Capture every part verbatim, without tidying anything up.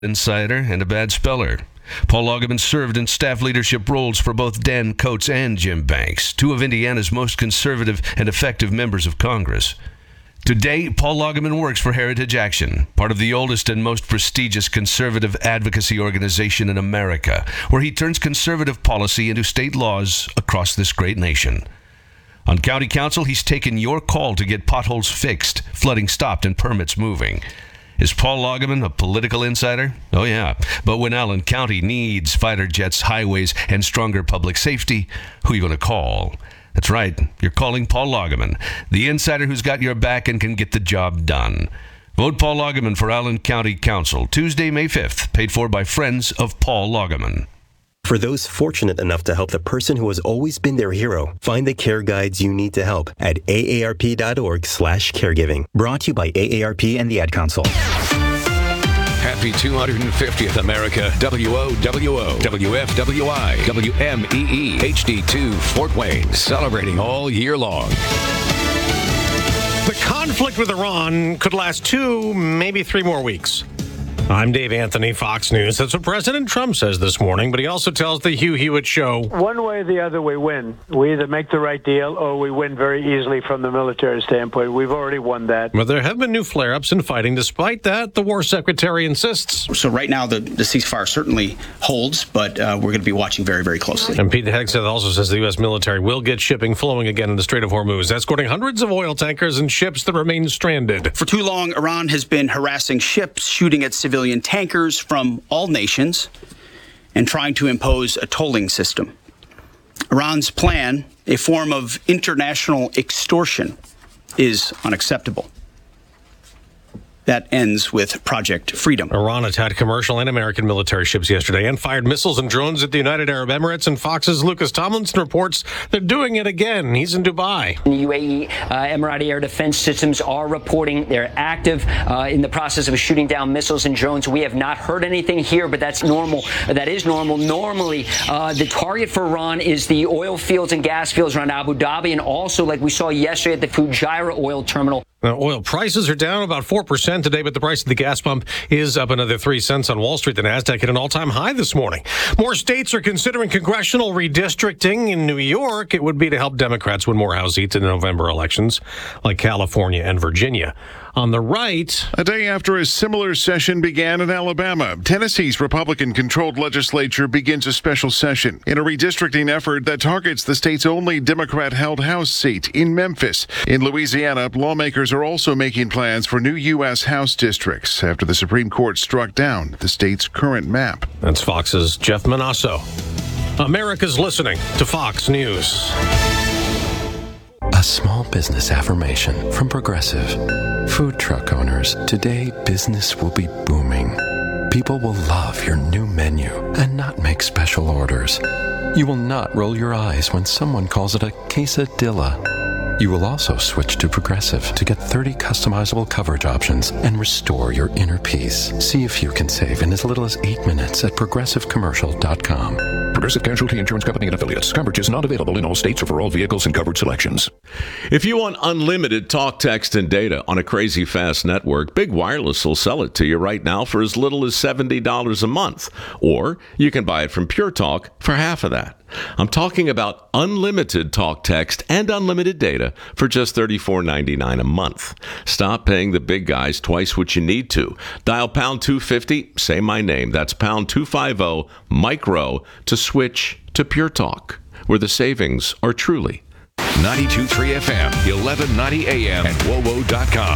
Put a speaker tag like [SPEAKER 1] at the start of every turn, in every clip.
[SPEAKER 1] insider and a bad speller. Paul Loggeman served in staff leadership roles for both Dan Coats and Jim Banks, two of Indiana's most conservative and effective members of Congress. Today, Paul Loggeman works for Heritage Action, part of the oldest and most prestigious conservative advocacy organization in America, where he turns conservative policy into state laws across this great nation. On County Council, he's taken your call to get potholes fixed, flooding stopped, and permits moving. Is Paul Loggeman a political insider? Oh, yeah. But when Allen County needs fighter jets, highways, and stronger public safety, who are you going to call? That's right. You're calling Paul Loggeman, the insider who's got your back and can get the job done. Vote Paul Loggeman for Allen County Council, Tuesday, May fifth, paid for by Friends of Paul Loggeman.
[SPEAKER 2] For those fortunate enough to help the person who has always been their hero, find the care guides you need to help at A A R P dot org slash caregiving. Brought to you by A A R P and the Ad Council.
[SPEAKER 3] Happy two hundred fiftieth America. W O W O, W F W I, W M E E, H D two, Fort Wayne. Celebrating all year long.
[SPEAKER 4] The conflict with Iran could last two, maybe three more weeks. I'm Dave Anthony, Fox News. That's what President Trump says this morning, but he also tells the Hugh Hewitt Show.
[SPEAKER 5] One way or the other, we win. We either make the right deal or we win very easily from the military standpoint. We've already won that.
[SPEAKER 4] But there have been new flare-ups in fighting. Despite that, the war secretary insists.
[SPEAKER 6] So right now, the, the ceasefire certainly holds, but uh, we're going to be watching very, very closely.
[SPEAKER 4] And Pete Hegseth also says the U S military will get shipping flowing again in the Strait of Hormuz, escorting hundreds of oil tankers and ships that remain stranded.
[SPEAKER 6] For too long, Iran has been harassing ships, shooting at civilian tankers from all nations, and trying to impose a tolling system. Iran's plan, a form of international extortion, is unacceptable. That ends with Project Freedom.
[SPEAKER 4] Iran attacked commercial and American military ships yesterday and fired missiles and drones at the United Arab Emirates. And Fox's Lucas Tomlinson reports they're doing it again. He's in Dubai.
[SPEAKER 7] The U A E, uh, Emirati Air Defense Systems are reporting they're active uh, in the process of shooting down missiles and drones. We have not heard anything here, but that's normal. That is normal. Normally, uh, the target for Iran is the oil fields and gas fields around Abu Dhabi, and also, like we saw yesterday at the Fujairah oil terminal.
[SPEAKER 4] Now, oil prices are down about four percent today, but the price of the gas pump is up another three cents on Wall Street. The Nasdaq hit an all-time high this morning. More states are considering congressional redistricting. In New York, it would be to help Democrats win more House seats in the November elections, like California and Virginia. On the right,
[SPEAKER 8] a day after a similar session began in Alabama, Tennessee's Republican-controlled legislature begins a special session in a redistricting effort that targets the state's only Democrat-held House seat in Memphis. In Louisiana, lawmakers are also making plans for new U S House districts after the Supreme Court struck down the state's current map.
[SPEAKER 4] That's Fox's Jeff Manasso. America's listening to Fox News.
[SPEAKER 9] A small business affirmation from Progressive. Food truck owners, today business will be booming. People will love your new menu and not make special orders. You will not roll your eyes when someone calls it a quesadilla. You will also switch to Progressive to get thirty customizable coverage options and restore your inner peace. See if you can save in as little as eight minutes at progressive commercial dot com.
[SPEAKER 10] Progressive Casualty Insurance Company and Affiliates. Coverage is not available in all states or for all vehicles and coverage selections.
[SPEAKER 11] If you want unlimited talk, text, and data on a crazy fast network, Big Wireless will sell it to you right now for as little as seventy dollars a month. Or you can buy it from Pure Talk for half of that. I'm talking about unlimited talk, text, and unlimited data for just thirty-four ninety-nine a month. Stop paying the big guys twice what you need to. Dial pound two fifty, say my name. That's pound two fifty, micro, to switch to Pure Talk, where the savings are truly.
[SPEAKER 3] ninety-two point three F M, eleven ninety A M, and W O W O dot com.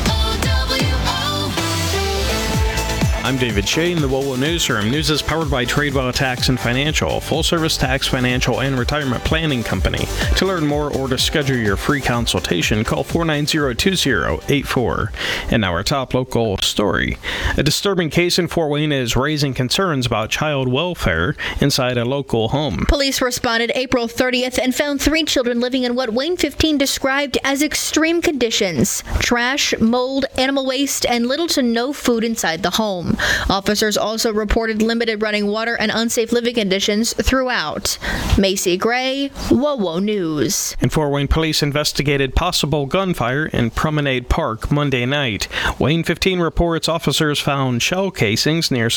[SPEAKER 12] I'm David Shea in the W O W O Newsroom. News is powered by Tradewell Tax and Financial, full-service tax, financial, and retirement planning company. To learn more or to schedule your free consultation, call four nine zero, two zero eight four. And now our top local story. A disturbing case in Fort Wayne is raising concerns about child welfare inside a local home.
[SPEAKER 13] Police responded April thirtieth and found three children living in what Wayne fifteen described as extreme conditions: trash, mold, animal waste, and little to no food inside the home. Officers also reported limited running water and unsafe living conditions throughout. Macy Gray, WOWO News.
[SPEAKER 12] And Fort Wayne police investigated possible gunfire in Promenade Park Monday night. Wayne fifteen reports officers found shell casings near